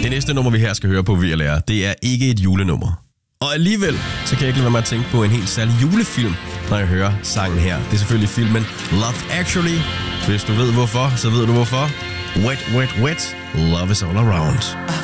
Det næste nummer, vi her skal høre på, vi er lære, det er ikke et julenummer. Og alligevel, så kan jeg ikke lade være med at tænke på en helt særlig julefilm, når jeg hører sangen her. Det er selvfølgelig filmen Love Actually. Hvis du ved hvorfor, så ved du hvorfor. Wet, wet, wet, love is all around.